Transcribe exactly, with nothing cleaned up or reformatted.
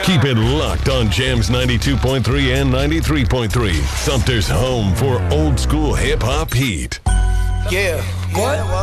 Keep it locked on Jams ninety-two point three and ninety-three point three. Sumter's home for old school hip hop heat. Yeah. What?